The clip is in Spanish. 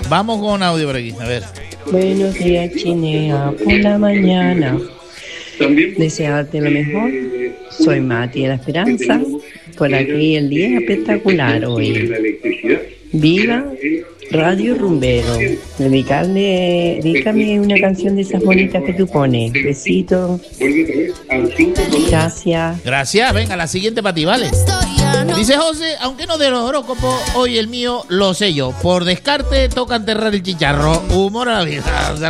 Vamos con audio por aquí, a ver. Buenos días, Chinea, por la mañana. Desearte lo mejor. Soy Mati de La Esperanza. Por aquí el día es espectacular hoy. Viva Radio Rumbero. Dedícame una canción de esas bonitas que tú pones. Besitos. Gracias. Gracias, venga, la siguiente para ti, ¿vale? Dice José, aunque no de los horóscopos, hoy el mío lo sé yo. Por descarte toca enterrar el chicharro. Humor a la vida.